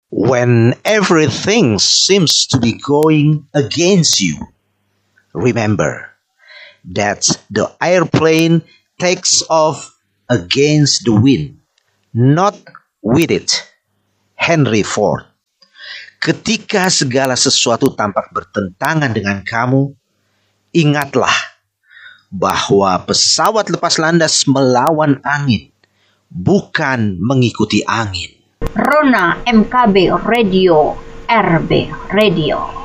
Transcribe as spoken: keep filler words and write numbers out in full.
When everything seems to be going against you, remember that the airplane takes off against the wind, not with it. Henry Ford. Ketika segala sesuatu tampak bertentangan dengan kamu, ingatlah bahwa pesawat lepas landas melawan angin, bukan mengikuti angin. Rona M K B Radio, R B Radio.